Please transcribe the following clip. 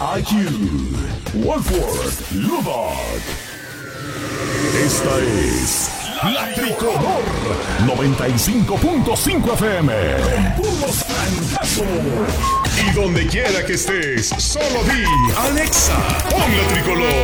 IQ, Wolford, Lubbock. Esta es La Tricolor 95.5 FM. Con puros francazos. Y donde quiera que estés, solo di Alexa, pon La Tricolor.